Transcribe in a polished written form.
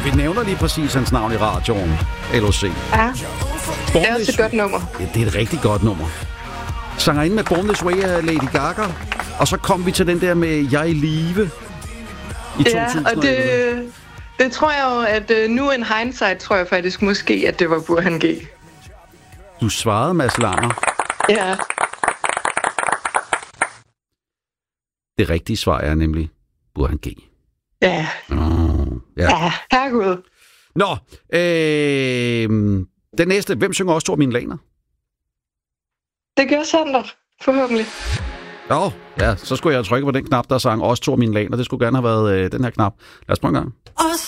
Vi nævner lige præcis hans navn i radioen. LOC. Ja, det er også et godt nummer. Ja, det er et rigtig godt nummer. Sangerinde med Born This Way af Lady Gaga. Og så kom vi til den der med Jeg er i live i 2011. Og det tror jeg jo, at nu in hindsight, tror jeg faktisk måske, at det var Burhan G. Du svarede, Mads Langer. Ja. Det rigtige svar er nemlig Burhan G. Ja. Ja, herregud. Nå, den næste. Hvem synger også Thor Minlaner? Det gør Sander, forhåbentlig. Ja, så skulle jeg trykke på den knap, der sang også Thor Minlaner. Det skulle gerne have været den her knap. Lad os prøve en gang. Os